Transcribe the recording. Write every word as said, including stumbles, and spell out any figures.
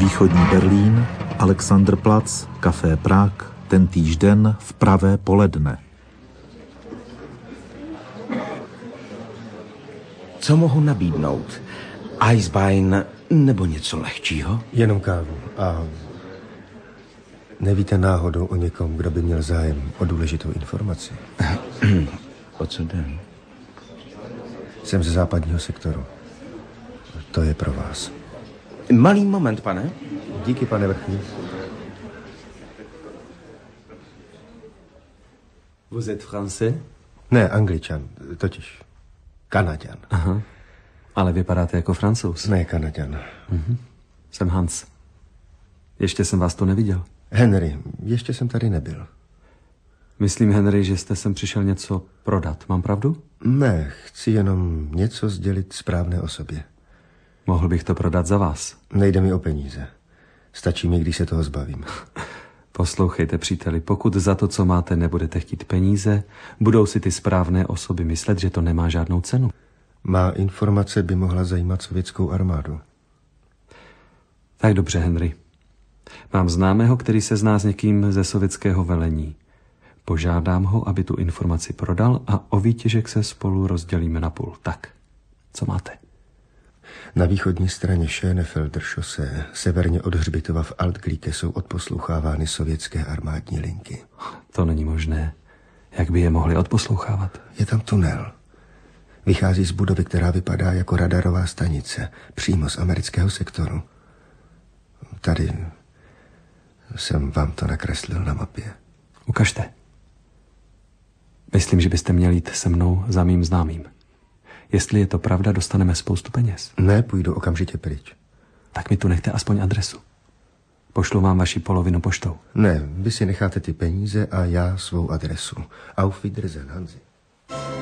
Východní Berlín, Alexanderplatz, Café Prague, tentýž den v pravé poledne. Co mohu nabídnout? Eisbein nebo něco lehčího? Jenom kávu. A nevíte náhodou o někom, kdo by měl zájem o důležitou informaci? O co jde? Jsem ze západního sektoru. To je pro vás. Malý moment, pane. Díky, pane Vrchní. Vous êtes français? Ne, Angličan, totiž Kanaďan. Aha, ale vypadáte jako Francouz. Ne, Kanaďan. Mhm. Jsem Hans. Ještě jsem vás tu neviděl. Henry, ještě jsem tady nebyl. Myslím, Henry, že jste sem přišel něco prodat. Mám pravdu? Ne, chci jenom něco sdělit správné osobě. Mohl bych to prodat za vás. Nejde mi o peníze. Stačí mi, když se toho zbavím. Poslouchejte, příteli, pokud za to, co máte, nebudete chtít peníze, budou si ty správné osoby myslet, že to nemá žádnou cenu. Má informace by mohla zajímat sovětskou armádu. Tak dobře, Henry. Mám známého, který se zná s někým ze sovětského velení. Požádám ho, aby tu informaci prodal a o výtěžek se spolu rozdělíme na půl. Tak, co máte? Na východní straně Schönefelder šose, severně od hřbitova v Altglíke, jsou odposlouchávány sovětské armádní linky. To není možné. Jak by je mohli odposlouchávat? Je tam tunel. Vychází z budovy, která vypadá jako radarová stanice, přímo z amerického sektoru. Tady jsem vám to nakreslil na mapě. Ukažte. Myslím, že byste měli jít se mnou za mým známým. Jestli je to pravda, dostaneme spoustu peněz. Ne, půjdu okamžitě pryč. Tak mi tu nechte aspoň adresu. Pošlu vám vaši polovinu poštou. Ne, vy si necháte ty peníze a já svou adresu. Auf Wiedersehen, Hansi.